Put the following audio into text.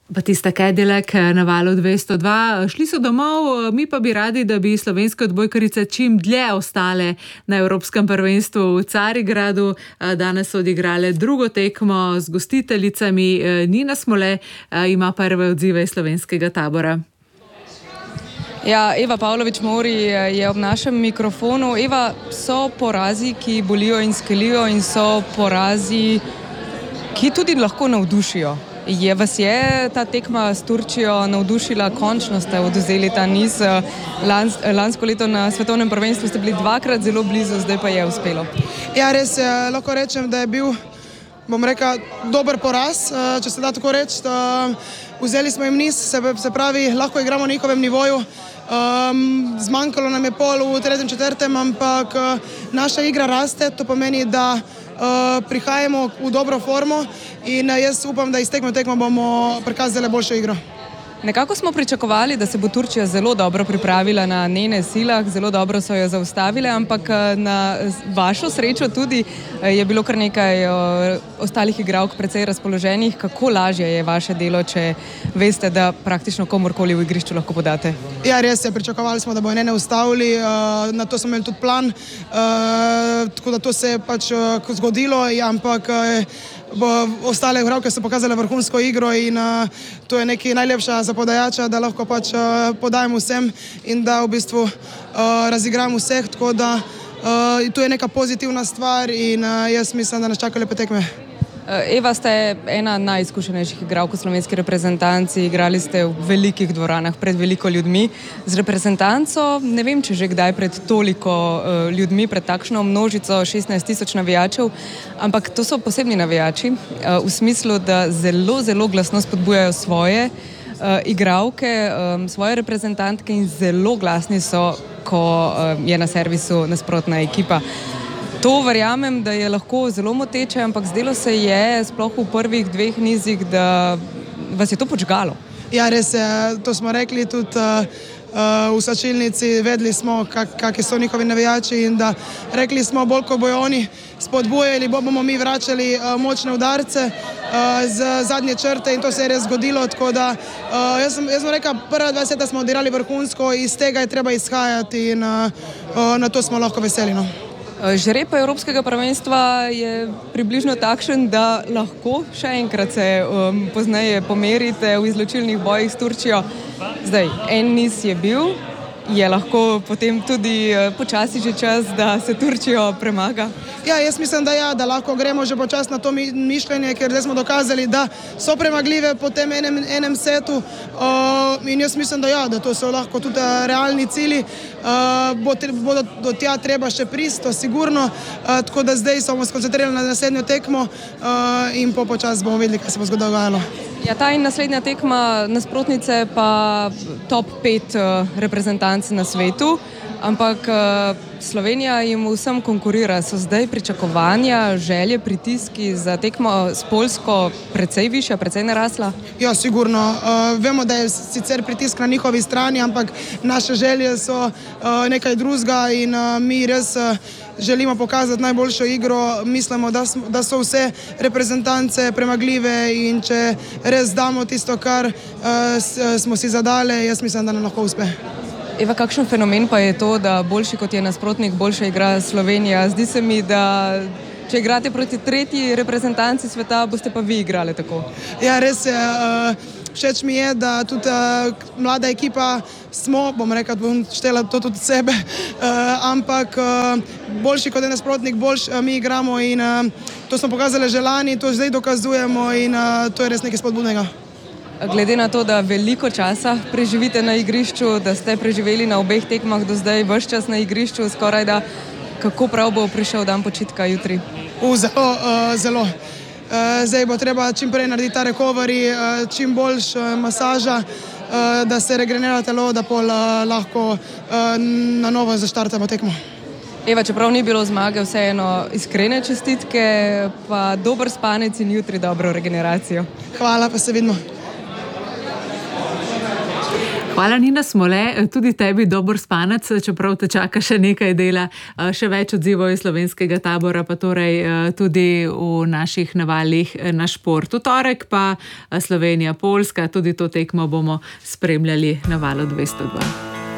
Pa tista Cadillac na valu 202. Šli so domov, mi pa bi radi, da bi slovenske odbojkarice čim dlje ostale na Evropskem prvenstvu v Carigradu. Danes so odigrale drugo tekmo z gostiteljicami. Nina Smole ima prve odzive iz slovenskega tabora. Ja, Eva Pavlović-Mori je ob našem mikrofonu. Eva, so porazi, ki bolijo in skelijo, in so porazi, ki tudi lahko navdušijo. Vas je ta tekma s Turčijo navdušila? Končno ste odvzeli ta niz. Lansko leto na svetovnem prvenstvu ste bili dvakrat zelo blizu, zdaj pa je uspelo. Ja, res je, lahko rečem, da je bil, bom rekla, dober poraz, če se da tako reči. Vzeli smo jim niz, se pravi, lahko igramo na njihovem nivoju. Zmanjkalo nam je pol v tretjem, četrtem, ampak naša igra raste, to pomeni, da prihajamo v dobro formo in jaz upam, da iz tekme v tekmo bomo prikazali boljšo igro. Nekako smo pričakovali, da se bo Turčija zelo dobro pripravila na njene silah, zelo dobro so jo zaustavile, ampak na vašo srečo tudi je bilo kar nekaj ostalih igralk precej razpoloženih. Kako lažje je vaše delo, če veste, da praktično komorkoli v igrišču lahko podate? Ja, res je, pričakovali smo, da bo ne ustavili, na to smo imeli tudi plan, tako da to se je pač zgodilo, ampak ostale igralke so pokazale vrhunsko igro in to je nekaj najlepša za podajača, da lahko pač podajamo vsem in da v bistvu razigramo vseh, tako da to je neka pozitivna stvar in jaz mislim, da nas čaka lepe tekme. Eva, ste ena najizkušenejših igralk v slovenski reprezentanci, igrali ste v velikih dvoranah pred veliko ljudmi. Z reprezentanco, ne vem, če že kdaj pred toliko ljudmi, pred takšno množico 16,000 navijačev, ampak to so posebni navijači, v smislu, da zelo, zelo glasno spodbujajo svoje igralke, svoje reprezentantke in zelo glasni so, ko je na servisu nasprotna ekipa. To verjamem, da je lahko zelo moteče, ampak zdelo se je, sploh v prvih dveh nizih, da vas je to počgalo. Ja, res je, to smo rekli tudi v slačilnici, vedeli smo, kakšni so njihovi navijači in da rekli smo, bolj ko bojo oni spodbujali, bomo mi vračali močne udarce z zadnje črte in to se je res zgodilo, tako da jaz sem rekla, prva 2 seta smo odigrali vrhunsko, iz tega je treba izhajati in na to smo lahko veseli. Žreb Evropskega prvenstva je približno takšen, da lahko še enkrat se pozneje pomerite v izločilnih bojih s Turčijo. Zdaj, en niz je bil, je lahko potem tudi počasi že čas, da se Turčijo premaga? Ja, jaz mislim, da lahko gremo že počasi na to mišljenje, ker zdaj smo dokazali, da so premagljive po tem enem setu in jaz mislim, da to so lahko tudi realni cilji. Bodo do tja treba še pristo, sigurno, tako da zdaj smo skoncentrirali na naslednjo tekmo in počasi bomo videli, kaj se bo dogajalo. Ja, ta in naslednja tekma, nasprotnice pa top 5 reprezentanc na svetu, ampak Slovenija jim vsem konkurira. So zdaj pričakovanja, želje, pritiski za tekmo s Poljsko precej višja, precej narasla? Ja, sigurno. Vemo, da je sicer pritisk na njihovi strani, ampak naše želje so nekaj drugega in mi res želimo pokazati najboljšo igro. Mislimo, da so vse reprezentance premagljive in če res damo tisto, kar smo si zadali, jaz mislim, da nam lahko uspe. Eva, kakšen fenomen pa je to, da boljši kot je nasprotnik, boljše igra Slovenija? Zdi se mi, da če igrate proti tretji reprezentanci sveta, boste pa vi igrali tako. Ja, res je. Všeč mi je, da tudi mlada ekipa smo, bom rekla, bom štela to tudi sebe, ampak boljši kot je nasprotnik, boljši mi igramo in to smo pokazali že lani, to zdaj dokazujemo in to je res nekaj spodbudnega. Glede na to, da veliko časa preživite na igrišču, da ste preživeli na obeh tekmah do zdaj ves čas na igrišču, skoraj da, kako prav bo prišel dan počitka jutri? Zelo. Zdaj bo treba čim prej narediti ta recovery, čim boljš masaža, da se regenerira telo, da pol lahko na novo zaštartamo tekmo. Eva, čeprav ni bilo zmage, vseeno iskrene čestitke, pa dober spanec in jutri dobro regeneracijo. Hvala, pa se vidimo. Hvala, Nina Smole, tudi tebi dober spanec, čeprav te čaka še nekaj dela, še več odzivov iz slovenskega tabora, pa torej tudi v naših navalih na šport. V torek pa Slovenija, Poljska, tudi to tekmo bomo spremljali na Valu 202.